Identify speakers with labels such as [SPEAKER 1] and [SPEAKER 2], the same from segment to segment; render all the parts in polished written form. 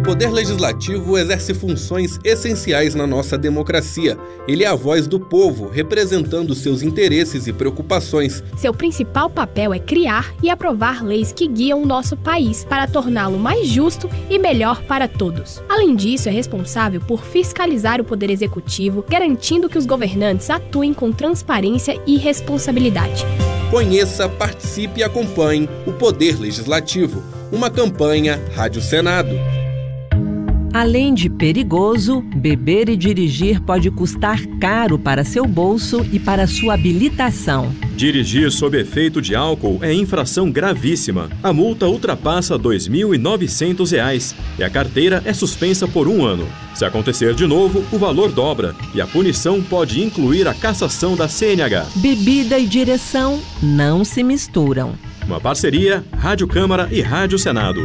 [SPEAKER 1] Poder Legislativo exerce funções essenciais na nossa democracia. Ele é a voz do povo, representando seus interesses e preocupações.
[SPEAKER 2] Seu principal papel é criar e aprovar leis que guiam o nosso país para torná-lo mais justo e melhor para todos. Além disso, é responsável por fiscalizar o Poder Executivo, garantindo que os governantes atuem com transparência e responsabilidade.
[SPEAKER 1] Conheça, participe e acompanhe o Poder Legislativo, uma campanha Rádio Senado.
[SPEAKER 3] Além de perigoso, beber e dirigir pode custar caro para seu bolso e para sua habilitação.
[SPEAKER 4] Dirigir sob efeito de álcool é infração gravíssima. A multa ultrapassa R$ 2.900 e a carteira é suspensa por 1 ano. Se acontecer de novo, o valor dobra e a punição pode incluir a cassação da CNH.
[SPEAKER 3] Bebida e direção não se misturam.
[SPEAKER 4] Uma parceria Rádio Câmara e Rádio Senado.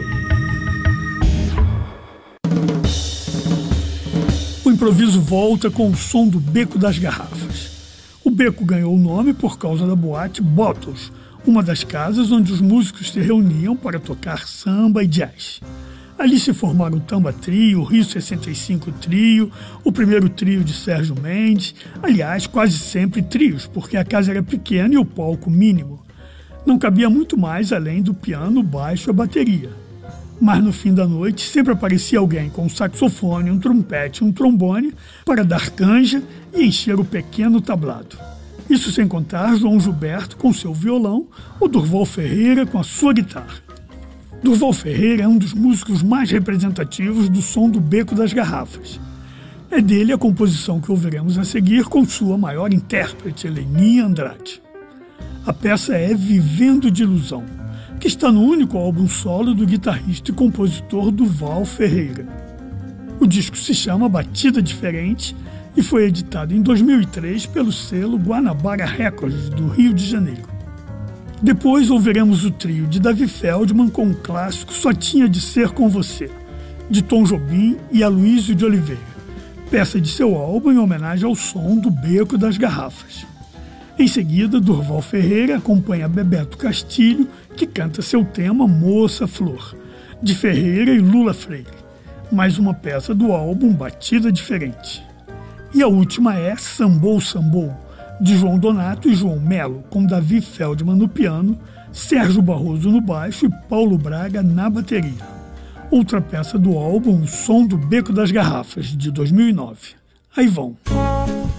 [SPEAKER 5] O improviso volta com o som do Beco das Garrafas. O beco ganhou o nome por causa da boate Bottles, uma das casas onde os músicos se reuniam para tocar samba e jazz. Ali se formaram o Tamba Trio, o Rio 65 Trio, o primeiro trio de Sérgio Mendes, aliás, quase sempre trios, porque a casa era pequena e o palco mínimo. Não cabia muito mais além do piano, baixo e a bateria. Mas no fim da noite sempre aparecia alguém com um saxofone, um trompete, um trombone para dar canja e encher o pequeno tablado. Isso sem contar João Gilberto com seu violão ou Durval Ferreira com a sua guitarra. Durval Ferreira é um dos músicos mais representativos do som do Beco das Garrafas. É dele a composição que ouviremos a seguir com sua maior intérprete, Heleninha Andrade. A peça é Vivendo de Ilusão, que está no único álbum solo do guitarrista e compositor Durval Ferreira. O disco se chama Batida Diferente e foi editado em 2003 pelo selo Guanabara Records, do Rio de Janeiro. Depois ouviremos o trio de Davi Feldman com o clássico Só Tinha de Ser Com Você, de Tom Jobim e Aloysio de Oliveira, peça de seu álbum em homenagem ao som do Beco das Garrafas. Em seguida, Durval Ferreira acompanha Bebeto Castilho, que canta seu tema Moça Flor, de Ferreira e Lula Freire, mais uma peça do álbum Batida Diferente. E a última é Sambou Sambou, de João Donato e João Melo, com Davi Feldman no piano, Sérgio Barroso no baixo e Paulo Braga na bateria. Outra peça do álbum O Som do Beco das Garrafas, de 2009. Aí vão.